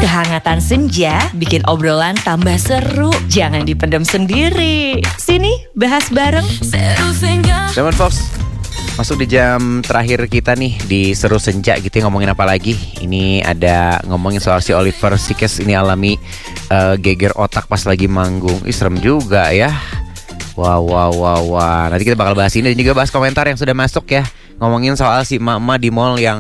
Kehangatan senja bikin obrolan tambah seru. Jangan dipendam sendiri. Sini, bahas bareng. Teman Fox, masuk di jam terakhir kita nih di Seru Senja gitu ya, ngomongin apa lagi? Ini ada ngomongin soal si Oliver Sykes ini alami geger otak pas lagi manggung. Serem juga ya. Wah. Nanti kita bakal bahas ini dan juga bahas komentar yang sudah masuk ya. Ngomongin soal si emak-emak di mall yang